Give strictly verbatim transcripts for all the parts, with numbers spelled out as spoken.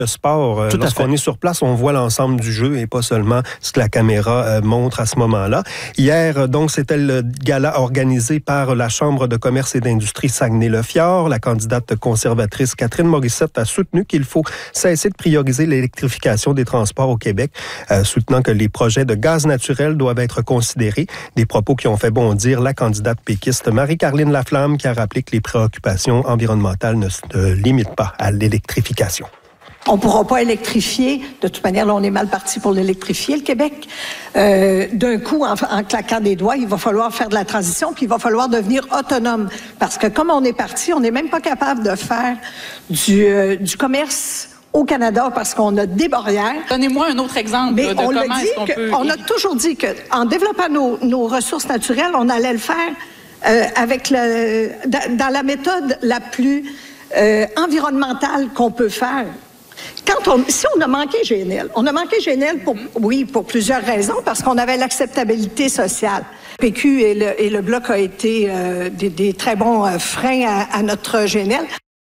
Le sport, Tout lorsqu'on est sur place, on voit l'ensemble du jeu et pas seulement ce que la caméra euh, montre à ce moment-là. Hier, donc, c'était le gala organisé par la Chambre de commerce et d'industrie Saguenay-le-Fjord. La candidate conservatrice Catherine Morissette a soutenu qu'il faut cesser de prioriser l'électrification des transports au Québec, euh, soutenant que les projets de gaz naturel doivent être considérés. Des propos qui ont fait bondir la candidate péquiste Marie-Carline Laflamme, qui a rappelé que les préoccupations environnementales ne se limitent pas à l'électrification. On ne pourra pas électrifier. De toute manière, là, on est mal parti pour l'électrifier, le Québec. Euh, d'un coup, en, en claquant des doigts, il va falloir faire de la transition, puis il va falloir devenir autonome. Parce que comme on est parti, on n'est même pas capable de faire du, euh, du commerce au Canada parce qu'on a des barrières. Donnez-moi un autre exemple Mais là, de on comment dit est-ce qu'on que, peut... On a toujours dit qu'en développant nos, nos ressources naturelles, on allait le faire euh, avec le, dans la méthode la plus euh, environnementale qu'on peut faire. Quand on, si on a manqué G N L, on a manqué G N L pour, oui, pour plusieurs raisons, parce qu'on avait l'acceptabilité sociale. P Q et le, et le Bloc ont été euh, des, des très bons euh, freins à, à notre G N L.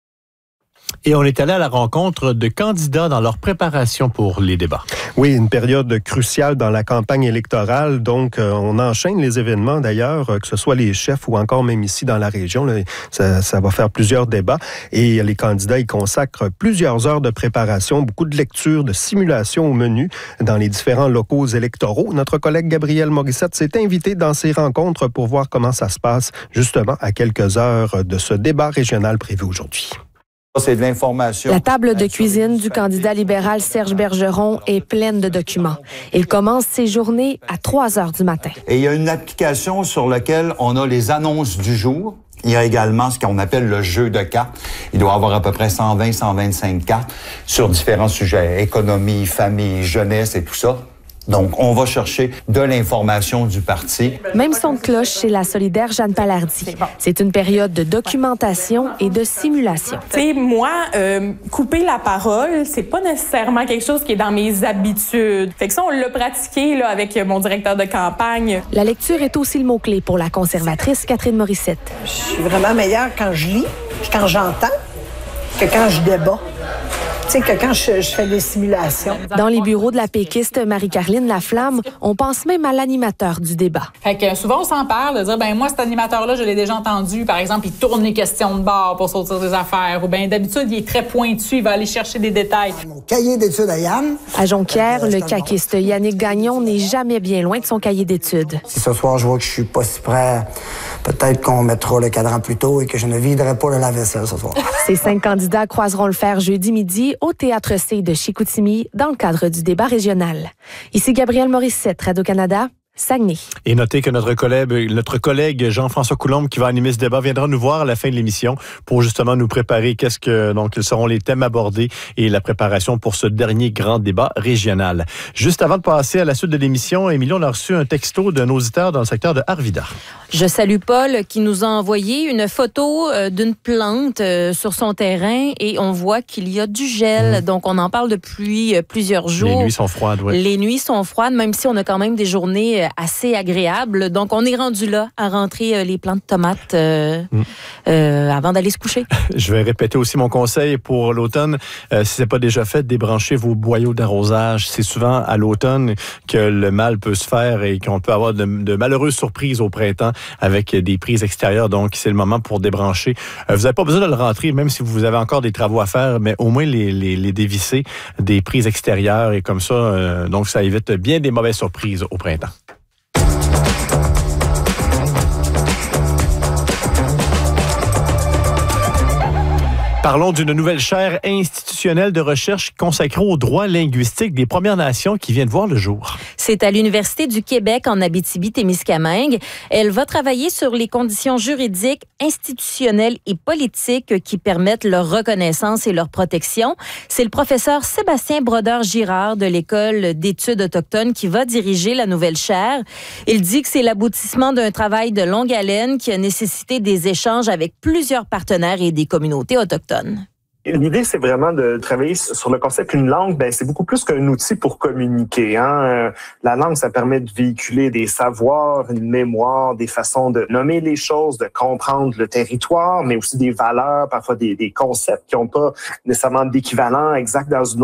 Et on est allé à la rencontre de candidats dans leur préparation pour les débats. Oui, une période cruciale dans la campagne électorale. Donc, euh, on enchaîne les événements d'ailleurs, euh, que ce soit les chefs ou encore même ici dans la région. Là, ça, ça va faire plusieurs débats. Et les candidats y consacrent plusieurs heures de préparation, beaucoup de lectures, de simulations au menu dans les différents locaux électoraux. Notre collègue Gabrielle Morissette s'est invitée dans ces rencontres pour voir comment ça se passe justement à quelques heures de ce débat régional prévu aujourd'hui. C'est de l'information. La table de cuisine du candidat libéral Serge Bergeron est pleine de documents. Il commence ses journées à trois heures du matin. Et il y a une application sur laquelle on a les annonces du jour. Il y a également ce qu'on appelle le jeu de cartes. Il doit y avoir à peu près cent vingt, cent vingt-cinq cartes sur différents sujets, économie, famille, jeunesse et tout ça. Donc, on va chercher de l'information du parti. Même son de cloche chez la solidaire Jeanne Palardy. C'est une période de documentation et de simulation. Tu sais, moi, euh, couper la parole, c'est pas nécessairement quelque chose qui est dans mes habitudes. Fait que ça, on l'a pratiqué là, avec mon directeur de campagne. La lecture est aussi le mot-clé pour la conservatrice Catherine Morissette. Je suis vraiment meilleure quand je lis, puis quand j'entends, que quand je débat. Tu sais, que quand je, je fais des simulations. Dans les bureaux de la péquiste Marie-Carline Laflamme, on pense même à l'animateur du débat. Fait que souvent, on s'en parle, de dire, ben moi, cet animateur-là, je l'ai déjà entendu. Par exemple, il tourne les questions de bord pour sortir des affaires. Ou bien d'habitude, il est très pointu, il va aller chercher des détails. Mon cahier d'études à Yann. À Jonquière, le caquiste Yannick Gagnon n'est jamais bien loin de son cahier d'études. Si ce soir, je vois que je suis pas si prêt, peut-être qu'on mettra le cadran plus tôt et que je ne viderai pas le lave-vaisselle ce soir. Ces cinq candidats croiseront le fer jeudi midi au Théâtre C de Chicoutimi dans le cadre du débat régional. Ici Gabrielle Morissette, Radio-Canada, Saguenay. Et notez que notre collègue, notre collègue Jean-François Coulombe, qui va animer ce débat, viendra nous voir à la fin de l'émission pour justement nous préparer qu'est-ce que, donc, quels seront les thèmes abordés et la préparation pour ce dernier grand débat régional. Juste avant de passer à la suite de l'émission, Émilie, on a reçu un texto d'un auditeur dans le secteur de Arvida. Je salue Paul qui nous a envoyé une photo euh, d'une plante euh, sur son terrain et on voit qu'il y a du gel. Mmh. Donc, on en parle depuis euh, plusieurs jours. Les nuits sont froides, oui. Les nuits sont froides, même si on a quand même des journées euh, assez agréables. Donc, on est rendu là à rentrer euh, les plants de tomates euh, mmh. euh, avant d'aller se coucher. Je vais répéter aussi mon conseil pour l'automne. Euh, si ce n'est pas déjà fait, débranchez vos boyaux d'arrosage. C'est souvent à l'automne que le mal peut se faire et qu'on peut avoir de, de malheureuses surprises au printemps avec des prises extérieures. Donc, c'est le moment pour débrancher. Euh, vous n'avez pas besoin de le rentrer, même si vous avez encore des travaux à faire, mais au moins les, les, les dévisser des prises extérieures et comme ça, euh, donc ça évite bien des mauvaises surprises au printemps. Parlons d'une nouvelle chaire institutionnelle de recherche consacrée aux droits linguistiques des Premières Nations qui vient de voir le jour. C'est à l'Université du Québec en Abitibi-Témiscamingue. Elle va travailler sur les conditions juridiques, institutionnelles et politiques qui permettent leur reconnaissance et leur protection. C'est le professeur Sébastien Brodeur-Girard de l'École d'études autochtones qui va diriger la nouvelle chaire. Il dit que c'est l'aboutissement d'un travail de longue haleine qui a nécessité des échanges avec plusieurs partenaires et des communautés autochtones. L'idée, c'est vraiment de travailler sur le concept qu'une langue, ben, c'est beaucoup plus qu'un outil pour communiquer. Hein? La langue, ça permet de véhiculer des savoirs, une mémoire, des façons de nommer les choses, de comprendre le territoire, mais aussi des valeurs, parfois des, des concepts qui n'ont pas nécessairement d'équivalent exact dans une